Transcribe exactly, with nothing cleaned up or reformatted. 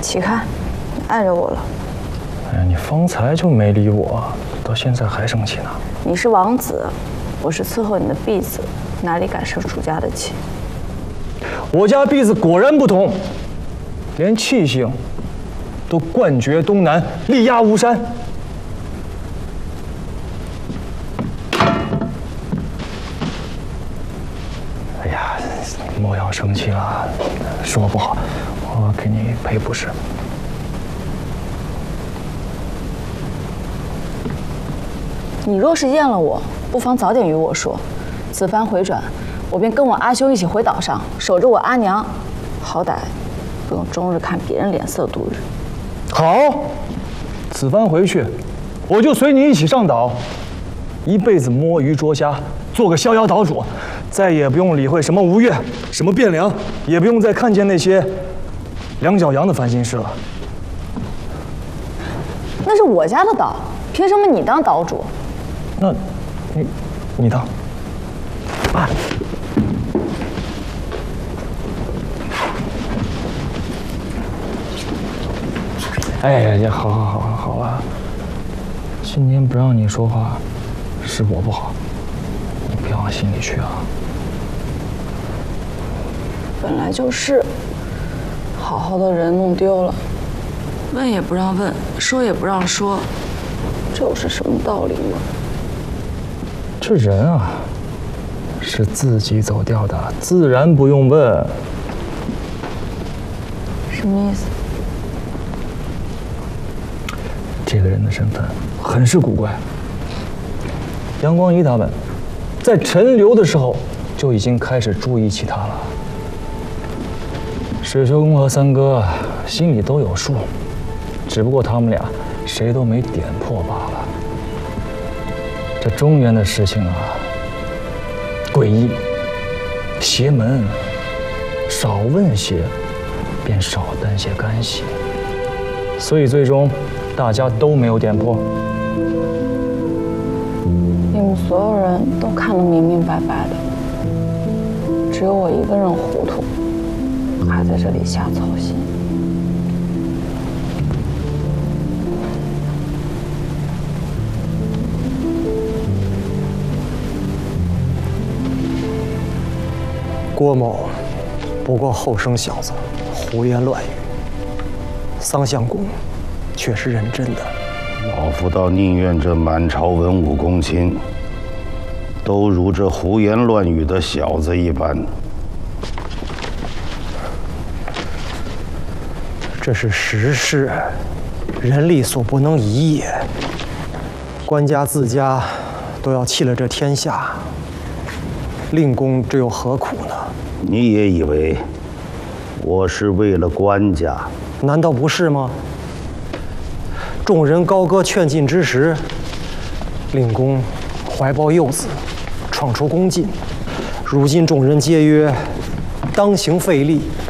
启开，你碍着我了。 哎呀，你方才就没理我，到现在还生气呢。 你是王子，我是伺候你的婢子，哪里敢生楚家的气？ 我家婢子果然不同，连气性都冠绝东南，力压巫山。哎呀，莫要生气了，是我不好，我给你赔不是。 你若是厌了我，不妨早点与我说，此番回转，我便跟我阿兄一起回岛上，守着我阿娘，好歹不用终日看别人脸色度日。 好，此番回去，我就随你一起上岛，一辈子摸鱼捉虾，做个逍遥岛主，再也不用理会什么吴越、什么汴梁，也不用再看见那些两脚羊的烦心事了。 那是我家的岛，凭什么你当岛主？ 那，你，你当。啊。哎呀，好好好好好了。今天不让你说话，是我不好，你别往心里去啊。 本来就是，好好的人弄丢了，问也不让问，说也不让说，这又是什么道理呢？ 这人啊，是自己走掉的，自然不用问。 什么意思？ 这个人的身份很是古怪。杨光仪他们在陈留的时候就已经开始注意起他了。水秀公和三哥心里都有数，只不过他们俩谁都没点破罢了。这中原的事情啊，诡异、邪门，少问些，便少担些干系。所以最终大家都没有点破。 你们所有人都看得明明白白的，只有我一个人糊涂，还在这里瞎操心。 郭某不过后生小子，胡言乱语。桑相公却是认真的。 老夫倒宁愿这满朝文武公卿都如这胡言乱语的小子一般。 这是时势，人力所不能移也。官家自家都要弃了这天下，令公这又何苦呢？ 你也以为我是为了官家？ 难道不是吗？众人高歌劝进之时，令公怀抱幼子，闯出宫禁。如今众人皆曰当行费力，